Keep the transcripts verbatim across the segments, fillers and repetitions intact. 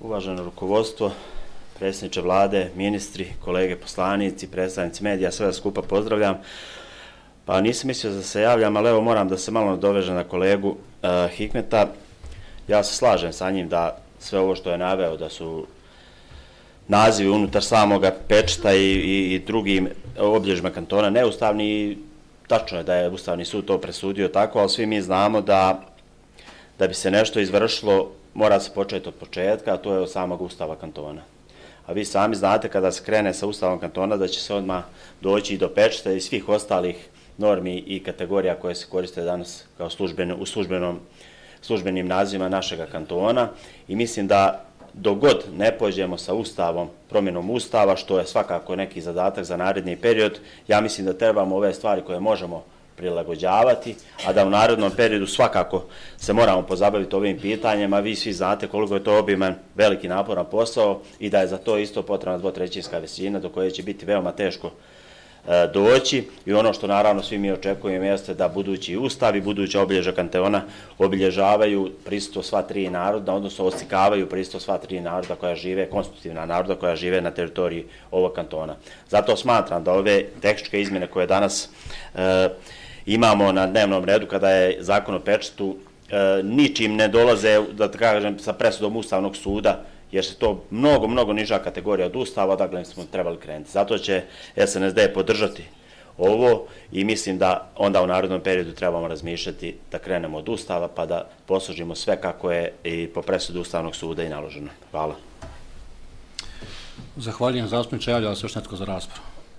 Uvaženo rukovodstvo, predsjedniče vlade, ministri, kolege poslanici, predstavnici medija, sve vas skupa pozdravljam. Pa nisam mislio da se javljam, ali evo moram da se malo nadovežem na kolegu uh, Hikmeta. Ja se slažem sa njim da sve ovo što je naveo, da su nazivi unutar samoga pečata i, i, i drugim obilježjima kantona neustavni i tačno je da je Ustavni sud to presudio tako, ali svi mi znamo da, da bi se nešto izvršilo mora se početi od početka, a to je od samog Ustava kantona. A vi sami znate kada se krene sa Ustavom kantona da će se odmah doći i do pečata i svih ostalih normi i kategorija koje se koriste danas kao službeno, u službenom, službenim nazivima našega kantona i mislim da dok god ne pođemo sa Ustavom, promjenom Ustava, što je svakako neki zadatak za naredni period, ja mislim da trebamo ove stvari koje možemo prilagođavati, a da u narednom periodu svakako se moramo pozabaviti ovim pitanjem, a vi svi znate koliko je to obiman, veliki naporan posao i da je za to isto potrebna dvotrećinska većina do koje će biti veoma teško e, doći i ono što naravno svi mi očekujemo jeste da budući Ustav i buduća obilježja kantona obilježavaju prisustvo sva tri naroda, odnosno oslikavaju prisustvo sva tri naroda koja žive, konstitutivna naroda koja žive na teritoriji ovog kantona. Zato smatram da ove tehničke izmjene koje danas e, imamo na dnevnom redu kada je zakon o pečatu e, ničim ne dolaze, da kažem, sa presudom Ustavnog suda, jer se to mnogo, mnogo niža kategorija od Ustava, dakle smo trebali krenuti. Zato će S N S D podržati ovo i mislim da onda u narednom periodu trebamo razmišljati da krenemo od Ustava pa da poslužimo sve kako je i po presudu Ustavnog suda i naloženo. Hvala. Zahvaljujem zastupniče, javlja se još netko za raspravu.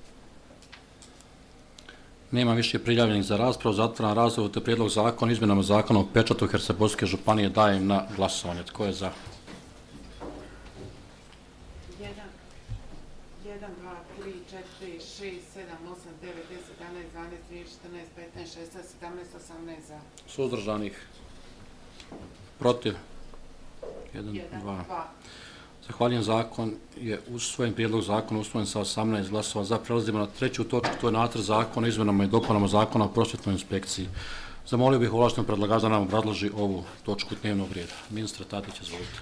Nema više prijavljenih za raspravu, zatvaram raspravu te prijedlog zakona o izmjenama zakona o pečatu Herceg-Bosovske županije dajem na glasovanje. Tko je za? jedan, dva, tri, četiri, šest, sedam, osam, devet, deset, jedanaest, dvanaest, trinaest, četrnaest, petnaest, šesnaest, sedamnaest, osamnaest za. Suzdržanih? Protiv? jedan, dva. Zahvaljujem, zakon je usvojen, prijedlog zakona usvojen sa osamnaest glasova za. Prelazimo na treću točku, to je nacrt zakona o izmjenama i dopunama zakona o prosvjetnoj inspekciji. Zamolio bih ovlaštenog predlagača da nam obrazloži ovu točku dnevnog reda. Ministre Tatić, izvolite.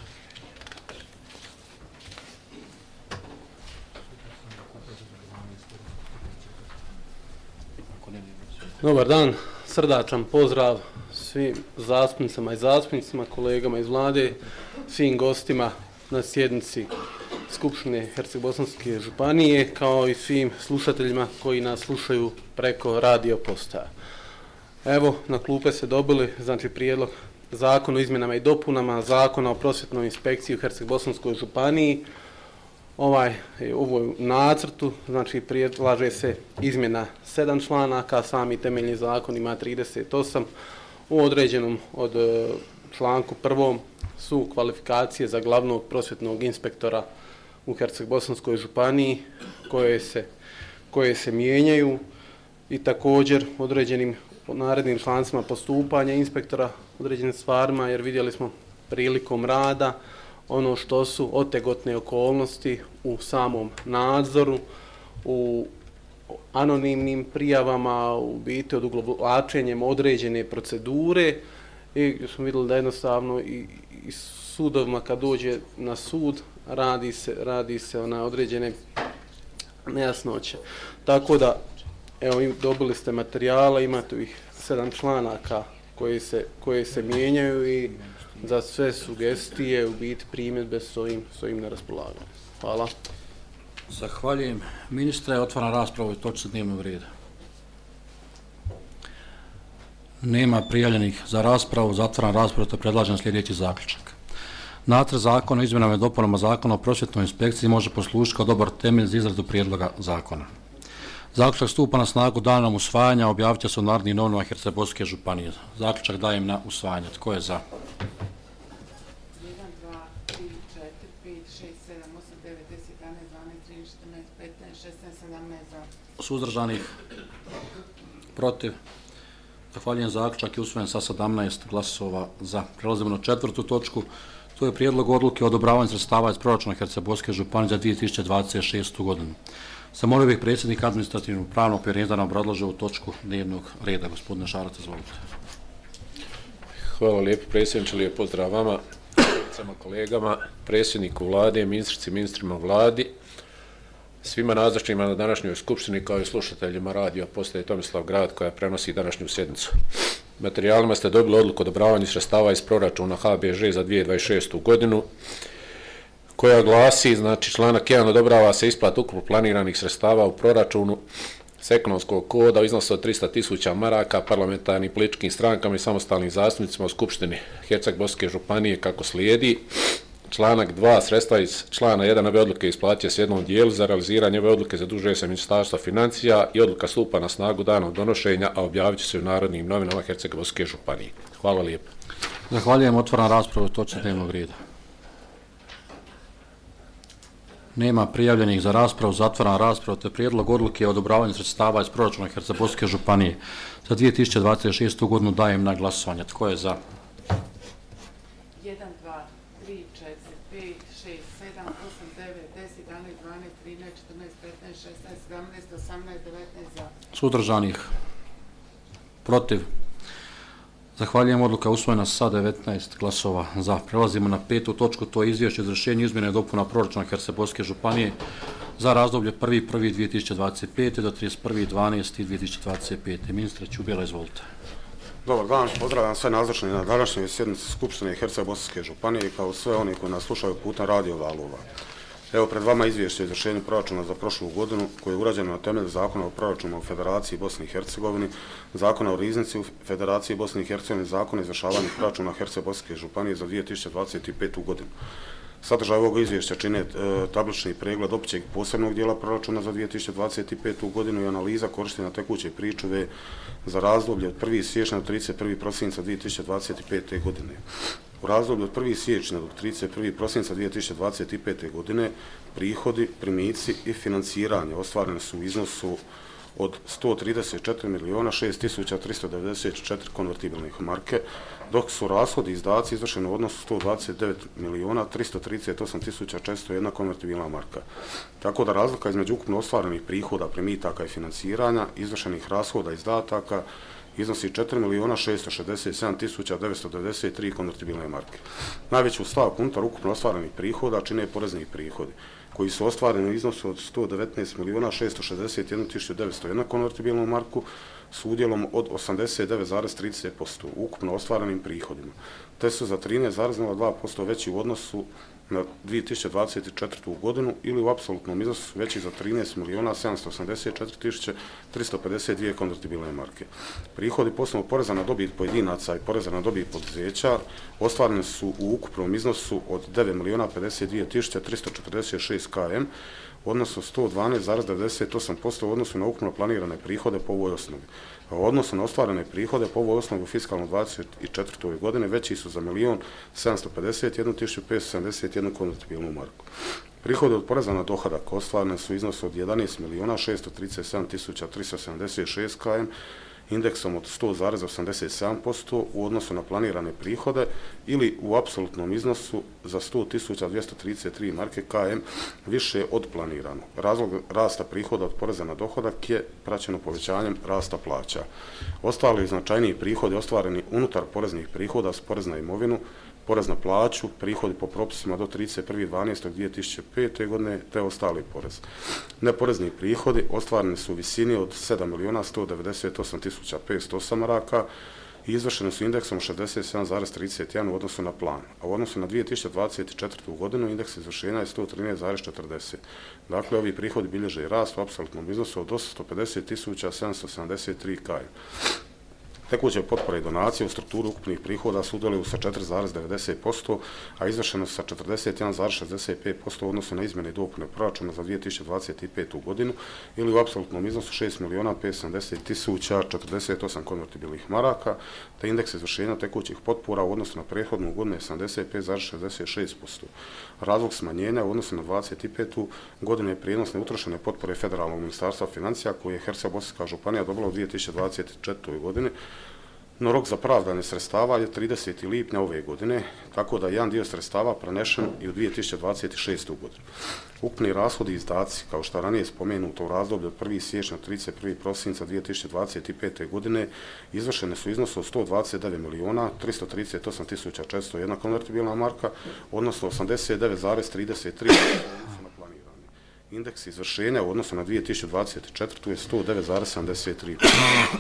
Dobar dan, srdačan pozdrav svim zastupnicama i zastupnicima, kolegama iz vlade, svim gostima na sjednici Skupštine Herceg-Bosanske županije, kao i svim slušateljima koji nas slušaju preko radio postaja. Evo, na klupe se dobili, znači, prijedlog zakona o izmjenama i dopunama zakona o prosvjetnoj inspekciji u Herceg-Bosanskoj županiji. Ovaj, u ovoj nacrtu, znači, predlaže se izmjena sedam članaka, sami temeljni zakon ima trideset osam. U određenom od članku prvom su kvalifikacije za glavnog prosvjetnog inspektora u Herceg-Bosanskoj županiji koje se, koje se mijenjaju i također određenim narednim člancima postupanja inspektora određenim stvarima, jer vidjeli smo prilikom rada ono što su otegotne okolnosti u samom nadzoru, u anonimnim prijavama, u biti odugovlačenjem određene procedure i smo vidjeli da jednostavno i, i sudovima kad dođe na sud radi se, radi se na određene nejasnoće. Tako da, evo, dobili ste materijala, imate ih sedam članaka koje se, koje se mijenjaju i za sve sugestije, u biti primjedbe s ovim, s ovim na raspolaganju. Hvala. Zahvaljujem. Ministre, otvaram raspravu i točci dnevnog reda. Nema prijavljenih za raspravu, zatvaram raspravu te predlažem sljedeći zaključak. Nacrt zakona o izmjenama i dopunama zakona o prosvjetnoj inspekciji može poslužiti kao dobar temelj za izradu prijedloga zakona. Zaključak stupa na snagu danom usvajanja, objavit će se u Narodnim novinama Herceg-Bosanske županije. Zaključak dajem na usvajanje. Tko je za? jedan, dva, tri, četiri, pet, šest, sedam, osam, devet, deset, jedanaest, dvanaest, trinaest, četrnaest, petnaest, šesnaest, sedamnaest za. Suzdržanih? Protiv? Zahvaljujem, zaključak je usvojen sa sedamnaest glasova za. Prelazimo na četvrtu točku. To je prijedlog odluke o odobravanju sredstava iz proračuna Herceg-Bosanske županije za dvije tisuće dvadeset šestu godinu. Zamolio bih predsjednika administrativnog pravnog povjerenstva da nam obrazloži ovu točku dnevnog reda. Gospodine Šarac, izvolite. Hvala lijepo predsjedniče, lijep pozdrav vama. kolegicama, kolegama, predsjedniku vlade, ministrici, ministrima vladi, svima nazočnima na današnjoj skupštini kao i slušateljima radija postaje Tomislav Grad koja prenosi današnju sjednicu. Materijalima ste dobili odluku o odobravanju sredstava iz proračuna H B Ž za dvije tisuće dvadeset šestu godinu koja glasi, znači članak jedan odobrava se isplata ukupno planiranih sredstava u proračunu s ekonomskog koda u iznosu od trista tisuća maraka parlamentarnim političkim strankama i samostalnim zastupnicima u Skupštini Herceg-Bosanske županije kako slijedi. Članak dva. Sredstva iz člana jedan ove odluke isplaćuje se jednom dijelu, za realiziranje ove odluke zadužuje se Ministarstvo financija i odluka stupa na snagu danom donošenja, a objavit će se u Narodnim novinama Herceg-Bosanske županije. Hvala lijepo. Zahvaljujem, otvaram raspravu o točci dnevnog reda. Nema prijavljenih za raspravu, zatvaram raspravu, te prijedlog odluke o odobravanju sredstava iz proračuna Herceg-Bosanske županije za dvije tisuće dvadeset šestu godinu dajem na glasovanje. Tko je za? jedan, dva, tri, četiri, pet, šest, sedam, osam, devet, deset, jedanaest, dvanaest, trinaest, četrnaest, petnaest, šesnaest, sedamnaest, osamnaest, devetnaest za. Suzdržanih? Protiv? Zahvaljujem, odluka usvojena sa devetnaest glasova za. Prelazimo na petu točku, to je izvješće o izvršenju izmjene i dopuna proračuna Herceg-Bosanske županije za razdoblje prvi prvog dvije tisuće dvadeset pete do trideset prvog dvanaestog dvije tisuće dvadeset pete. Ministre Ćubela, izvolite. Dobar dan, pozdravljam sve nazočne na današnjoj sjednici Skupštine Herceg-Bosanske županije kao sve oni koji nas slušaju putem radio valova. Evo pred vama izvješće o izvršenju proračuna za prošlu godinu koje je urađeno na temelju Zakona o proračunu u Federaciji Bosni i Hercegovini, Zakona o riznici u Federaciji Bosni i Hercegovini, Zakona o izvršavanju proračuna Herceg-Bosanske županije za dvije tisuće dvadeset petu godinu. Sadržaj ovog izvješća čine e, tablični pregled općeg posebnog dijela proračuna za dvije tisuće dvadeset petu godinu i analiza korištenja tekuće pričuve za razdoblje od prvog siječnja do trideset prvog prosinca dvije tisuće dvadeset pete godine. U razdoblju od prvog siječnja do trideset prvog prosinca dvije tisuće dvadeset pete godine prihodi, primici i financiranje ostvareni su u iznosu od sto trideset četiri miliona šest tisuća tristo devedeset četiri konvertibilnih marke, dok su rashodi i izdaci izvršeni u odnosu sto dvadeset devet miliona tristo trideset osam tisuća četiristo jedna konvertibilna marka. Tako da razlika između ukupno ostvarenih prihoda, primitaka i financiranja, izvršenih rashoda i izdataka iznosi četiri miliona šesto šezdeset sedam tisuća devetsto devedeset tri konvertibilne marke. Najveću stavku unutar ukupno ostvarenih prihoda čine porezni prihodi, koji su ostvareni u iznosu od sto devetnaest miliona šesto šezdeset jedna tisuća devetsto jedna konvertibilnu marku s udjelom od osamdeset devet zarez trideset posto ukupno ostvarenim prihodima, te su za trinaest zarez nula dva posto veći u odnosu na dvije tisuće dvadeset četvrtu godinu ili u apsolutnom iznosu veći za trinaest miliona sedamsto osamdeset četiri tisuće tristo pedeset dvije konvertibilne marke. Prihodi po osnovu poreza na dobit pojedinaca i poreza na dobit poduzeća ostvareni su u ukupnom iznosu od devet miliona pedeset dvije tisuće tristo četrdeset šest km, odnosno sto dvanaest zarez devedeset osam posto u odnosu na ukupno planirane prihode po ovoj osnovi. A u odnosu na ostvarene prihode po ovoj osnovi u fiskalno dvadeset četvrtoj godine veći su za milion sedamsto pedeset jedna tisuću petsto sedamdeset jedna konvertibilnu marku. Prihode od poreza na dohodak ostvarene su u iznosu od jedanaest miliona šesto trideset sedam tisuća tristo sedamdeset šest km, indeksom od sto zarez osamdeset sedam posto u odnosu na planirane prihode ili u apsolutnom iznosu za sto tisuća dvjesto trideset tri marke km više od planirano. Razlog rasta prihoda od poreza na dohodak je praćeno povećanjem rasta plaća. Ostali značajniji prihodi ostvareni unutar poreznih prihoda s porez na imovinu, porez na plaću, prihodi po propisima do trideset prvog dvanaestog dvije tisuće pete godine te ostali porez. Neporezni prihodi ostvareni su u visini od sedam miliona sto devedeset osam tisuća petsto osam maraka i izvršeni su indeksom šezdeset sedam zarez trideset jedan u odnosu na plan, a u odnosu na dvije tisuće dvadeset četvrtu godinu indeks izvršenja je sto trinaest zarez četrdeset. Dakle, ovi prihodi bilježe i rast u apsolutnom iznosu od osamsto pedeset tisuća sedamsto sedamdeset tri km. Tekuće potpore i donacije u strukturu ukupnih prihoda sudjeluju sa četiri zarez devedeset posto, a izvršeno sa četrdeset jedan zarez šezdeset pet posto u odnosu na izmjene i dopune proračuna za dvije tisuće dvadeset petu godinu ili u apsolutnom iznosu šest miliona petsto sedamdeset tisuća četrdeset osam konvertibilnih maraka, te indeks izvršenja tekućih potpora u odnosu na prethodnu godinu je sedamdeset pet zarez šezdeset šest posto. Razlog smanjenja u odnosu na dvadeset petu godinu je prijenos neutrošene potpore Federalnog ministarstva financija koje je Herceg-Bosanska županija dobila u dvije tisuće dvadeset četvrtoj godini no rok za pravdanje sredstava je tridesetog lipnja ove godine, tako da je jedan dio sredstava prenešen i u dvije tisuće dvadeset šestu godinu. Ukupni rashodi i izdaci, kao što ranije spomenuto u razdoblju od prvog siječnja do trideset prvog prosinca dvije tisuće dvadeset pete. godine, izvršene su iznosu od sto dvadeset devet miliona tristo trideset osam tisuća četiristo jedna konvertibilna marka, odnosno osamdeset devet zarez trideset tri posto na planirani. Indeks izvršenja u odnosu na dvije tisuće dvadeset četvrtu. je sto devet zarez sedamdeset tri posto.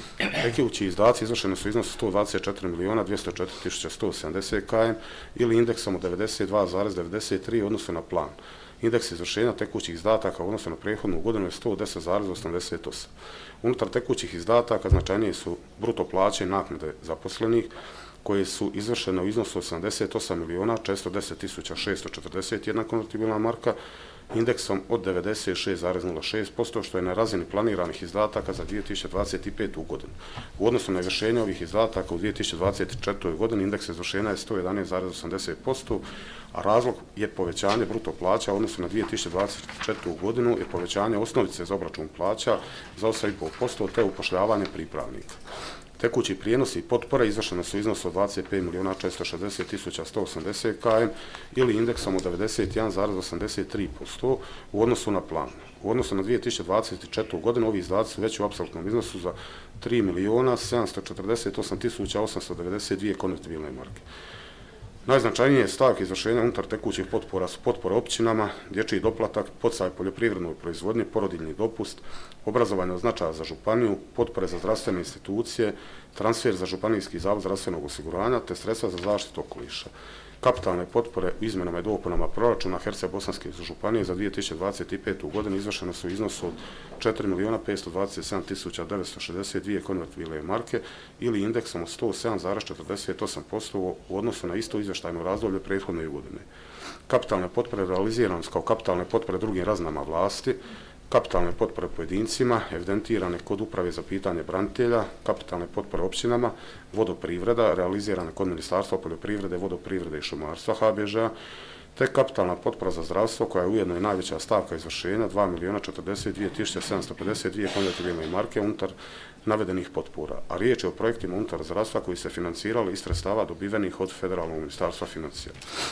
Tekući izdaci izvršeni su iznosu sto dvadeset četiri miliona dvjesto četiri tisuće sto sedamdeset km ili indeksom od devedeset dva zarez devedeset tri u odnosu na plan. Indeks izvršenja tekućih izdataka u odnosu na prethodnu godinu je sto deset zarez osamdeset osam. Unutar tekućih izdataka značajnije su bruto plaće i naknade zaposlenih, koje su izvršene u iznosu od sedamdeset osam miliona četiristo deset tisuća šesto četrdeset jedna konvertibilna marka, indeksom od devedeset šest zarez nula šest posto, što je na razini planiranih izdataka za dvije tisuće dvadeset petu. godinu. U odnosu na izvršenje ovih izdataka u dvije tisuće dvadeset četvrtoj. godini indeks izvršenja je sto jedanaest zarez osamdeset posto, a razlog je povećanje bruto plaća u odnosu na dvije tisuće dvadeset četvrtu. godinu je povećanje osnovice za obračun plaća za osam zarez pet posto te upošljavanje pripravnika. Tekući prijenosi i potpore izvršene su iznosu od dvadeset pet miliona četiristo šezdeset tisuća sto osamdeset km ili indeksom od devedeset jedan zarez osamdeset tri posto u odnosu na plan. U odnosu na dvije tisuće dvadeset četvrtu. godinu ovi izdaci su veći u apsolutnom iznosu za tri miliona sedamsto četrdeset osam tisuća osamsto devedeset dvije konvertibilne marke. Najznačajnije stavke izvršenja unutar tekućih potpora su potpore općinama, dječji doplatak, poticaj poljoprivrednoj proizvodnji, porodiljni dopust, obrazovanje od značaja za županiju, potpore za zdravstvene institucije, transfer za županijski zavod zdravstvenog osiguranja te sredstva za zaštitu okoliša. Kapitalne potpore u izmjenama i dopunama proračuna Herceg-Bosanske županije za dvije tisuće dvadeset petu. godinu izvršene su u iznosu od četiri miliona petsto dvadeset sedam tisuća devetsto šezdeset dvije konvertibilne marke ili indeksom od sto sedam zarez četrdeset osam posto u odnosu na isto izvještajno razdoblje prethodne godine. Kapitalne potpore realizirane su kao kapitalne potpore drugim razinama vlasti, kapitalne potpore pojedincima, evidentirane kod uprave za pitanje branitelja, kapitalne potpore općinama, vodoprivreda, realizirane kod Ministarstva poljoprivrede, vodoprivrede i šumarstva H B Ž-a, te kapitalna potpora za zdravstvo koja je ujedno i najveća stavka izvršenja dva miliona četrdeset dvije tisuće sedamsto pedeset dvije konvertibilne marke unutar navedenih potpora, a riječ je o projektima unutar zdravstva koji se financirali iz sredstava dobivenih od Federalnog ministarstva financija.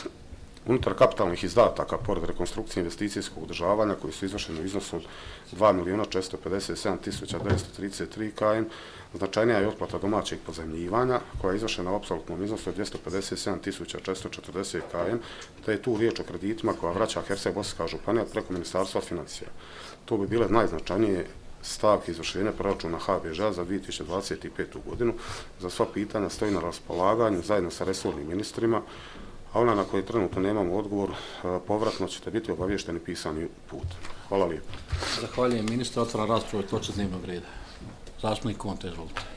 Unutar kapitalnih izdataka, pored rekonstrukcije investicijskog održavanja koji su izvršeni u iznosu od dva miliona četiristo pedeset sedam tisuća devetsto trideset tri km, značajnija je otplata domaćeg pozajmljivanja koja je izvršena u apsolutnom iznosu od dvjesto pedeset sedam tisuća četiristo četrdeset km, te je tu riječ o kreditima koja vraća Herceg-Bosanska županija preko Ministarstva financija. To bi bile najznačajnije stavke izvršenja proračuna H B Ž-a za dvije tisuće dvadeset petu. godinu. Za sva pitanja stoji na raspolaganju zajedno sa resornim ministrima, a ona na koje trenutno nemamo odgovor, povratno ćete biti obavješteni pisani put. Hvala lijepo. Zahvaljujem ministru, otvara raspravu o točci dnevnog reda. Zastupnik Konte, izvolite.